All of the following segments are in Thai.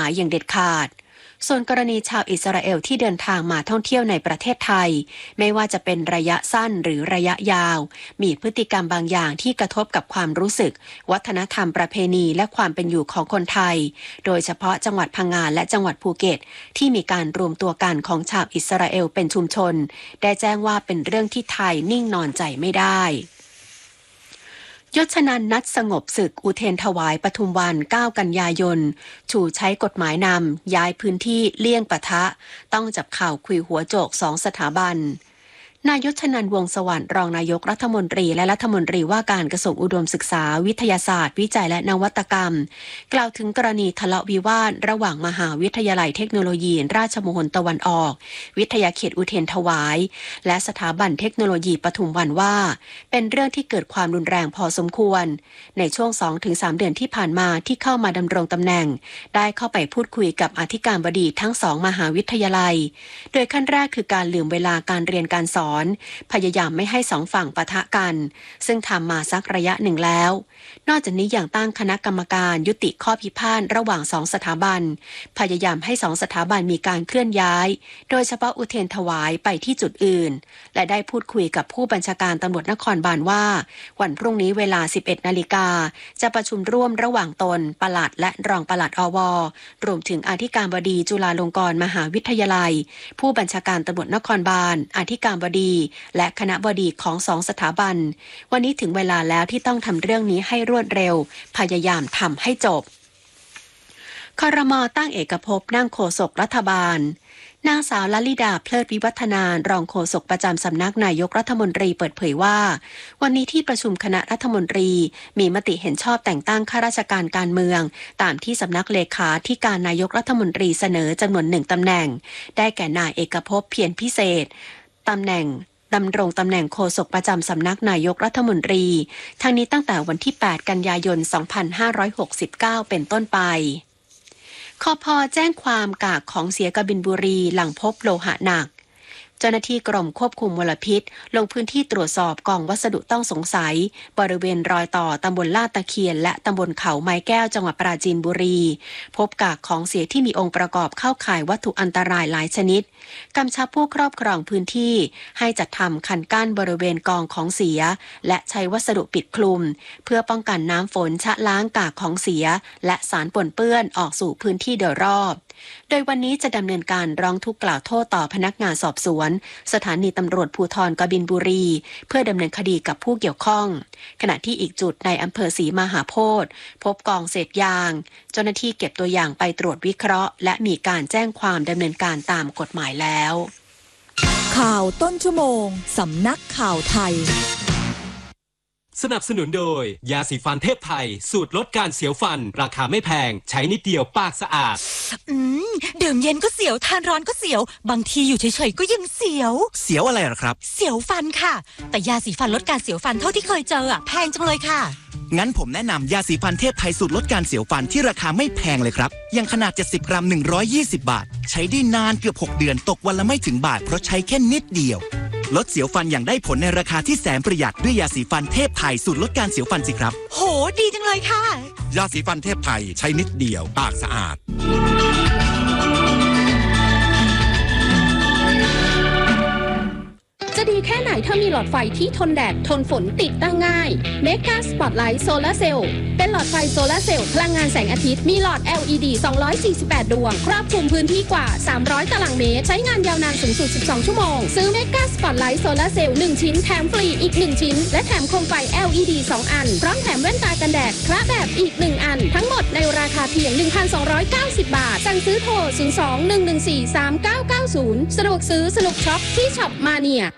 ายอย่างเด็ดขาดส่วนกรณีชาวอิสราเอลที่เดินทางมาท่องเที่ยวในประเทศไทยไม่ว่าจะเป็นระยะสั้นหรือระยะยาวมีพฤติกรรมบางอย่างที่กระทบกับความรู้สึกวัฒนธรรมประเพณีและความเป็นอยู่ของคนไทยโดยเฉพาะจังหวัดพังงาและจังหวัดภูเก็ตที่มีการรวมตัวกันของชาวอิสราเอลเป็นชุมชนได้แจ้งว่าเป็นเรื่องที่ไทยนิ่งนอนใจไม่ได้ยศนันท์นัดสงบศึกอุเทรถวายปทุมวัน9 กันยายนชูใช้กฎหมายนำย้ายพื้นที่เลี่ยงปะทะต้องจับข่าวคุยหัวโจก2 สถาบันนายยศนันท์วงศ์สวรรค์รองนายกรัฐมนตรีและรัฐมนตรีว่าการกระทรวงอุดมศึกษาวิทยาศาสตร์วิจัยและนวัตกรรมกล่าวถึงกรณีทะเลาะวิวาทระหว่างมหาวิทยาลัยเทคโนโลยีราชมงคลตะวันออกวิทยาเขตอุเทรถวายและสถาบันเทคโนโลยีปทุมวันว่าเป็นเรื่องที่เกิดความรุนแรงพอสมควรในช่วง 2-3 เดือนที่ผ่านมาที่เข้ามาดำรงตำแหน่งได้เข้าไปพูดคุยกับอธิการบดีทั้ง2 มหาวิทยาลัยโดยขั้นแรกคือการลืมเวลาการเรียนการสอนพยายามไม่ให้2 ฝั่งปะทะกันซึ่งทำมาสักระยะหนึ่งแล้วนอกจากนี้ยังตั้งคณะกรรมการยุติข้อพิพาทระหว่าง2 สถาบันพยายามให้2 สถาบันมีการเคลื่อนย้ายโดยเฉพาะอุเทรถวายไปที่จุดอื่นและได้พูดคุยกับผู้บัญชาการตำรวจนครบาลว่าวันพรุ่งนี้เวลา 11 นาฬิกาจะประชุมร่วมระหว่างตนปลัดและรองปลัดอว.รวมถึงอธิการบดีจุฬาลงกรณ์มหาวิทยาลัยผู้บัญชาการตำรวจนครบาลอธิการบดีและคณะบดีของ2 สถาบันวันนี้ถึงเวลาแล้วที่ต้องทำเรื่องนี้ให้รวดเร็วพยายามทำให้จบครม.ตั้งเอกภพนั่งโฆษกรัฐบาลนางสาวลลิดาเพลิดวิวัฒนารองโฆษกประจำสำนักนายกรัฐมนตรีเปิดเผยว่าวันนี้ที่ประชุมคณะรัฐมนตรีมีมติเห็นชอบแต่งตั้งข้าราชการการเมืองตามที่สำนักเลขาธิการนายกรัฐมนตรีเสนอจำนวน1 ตำแหน่งได้แก่นายเอกภพเพียรพิเศษดำรงตำแหน่งโฆษกประจำสำนักนายกรัฐมนตรีทั้งนี้ตั้งแต่วันที่ 8 กันยายน 2569 เป็นต้นไปคพ.แจ้งความกากของเสียกบินบุรีหลังพบโลหะหนักเจ้าหน้าที่กรมควบคุมมลพิษลงพื้นที่ตรวจสอบกองวัสดุต้องสงสัยบริเวณรอยต่อตำบลลาดตะเคียนและตำบลเขาไม้แก้วจังหวัดปราจีนบุรีพบกากของเสียที่มีองค์ประกอบเข้าข่ายวัตถุอันตรายหลายชนิดกำชับผู้ครอบครองพื้นที่ให้จัดทำคันกั้นบริเวณกองของเสียและใช้วัสดุปิดคลุมเพื่อป้องกันน้ำฝนชะล้างกากของเสียและสารปนเปื้อนออกสู่พื้นที่โดยรอบโดยวันนี้จะดำเนินการร้องทุกข์กล่าวโทษต่อพนักงานสอบสวนสถานีตำรวจภูธรกบินบุรีเพื่อดำเนินคดีกับผู้เกี่ยวข้องขณะที่อีกจุดในอำเภอศรีมหาโพธิ์พบกองเศษยางเจ้าหน้าที่เก็บตัวอย่างไปตรวจวิเคราะห์และมีการแจ้งความดำเนินการตามกฎหมายแล้วข่าวต้นชั่วโมงสำนักข่าวไทยสนับสนุนโดยยาสีฟันเทพไทยสูตรลดการเสียวฟันราคาไม่แพงใช้นิดเดียวปากสะอาดดื่มเย็นก็เสียวทานร้อนก็เสียวบางทีอยู่เฉยๆก็ยังเสียวอะไรหรอครับเสียวฟันค่ะแต่ยาสีฟันลดการเสียวฟันเท่าที่เคยเจอแพงจังเลยค่ะงั้นผมแนะนำยาสีฟันเทพไทยสูตรลดการเสียวฟันที่ราคาไม่แพงเลยครับยังขนาด70 กรัม120 บาทใช้ได้นานเกือบ6 เดือนตกวันละไม่ถึงบาทเพราะใช้แค่นิดเดียวลดเสียวฟันอย่างได้ผลในราคาที่แสนประหยัดด้วยยาสีฟันเทพไทยสูตรลดการเสียวฟันสิครับโหดีจังเลยค่ะยาสีฟันเทพไทยใช้นิดเดียวปากสะอาดจะดีแค่ไหนถ้ามีหลอดไฟที่ทนแดดทนฝนติดตั้งง่าย Mega Spotlight Solar Cell เป็นหลอดไฟโซลาร์เซลล์พลังงานแสงอาทิตย์มีหลอด LED 248 ดวงครอบคลุมพื้นที่กว่า300 ตารางเมตรใช้งานยาวนานสูงสุด12 ชั่วโมงซื้อ Mega Spotlight Solar Cell 1 ชิ้นแถมฟรีอีก1ชิ้นและแถมโคมไฟ LED 2 อันพร้อมแถมแว่นตากันแดดคละแบบอีก1อันทั้งหมดในราคาเพียง 1,290 บาทสั่งซื้อโทร 02-114-3990 สะดวกซื้อสนุกช็อปที่ช็อปมาเนีย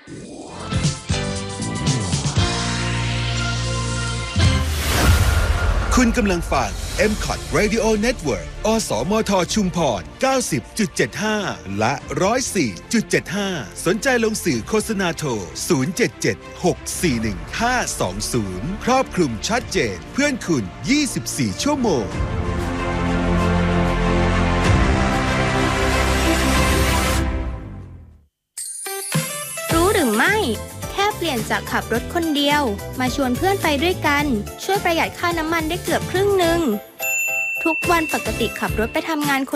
คุณกำลังฟัง MCOT Radio Network อสมทชุมพร 90.75 และ 104.75 สนใจลงสื่อโฆษณาโทร 077-641-520 ครอบคลุมชัดเจนเพื่อนคุณ 24 ชั่วโมงรู้หรือไม่แค่เปลี่ยนจากขับรถคนเดียวมาชวนเพื่อนไปด้วยกันช่วยประหยัดค่าน้ำมันได้เกือบครึ่งนึงทุกวันปกติขับรถไปทำงานคน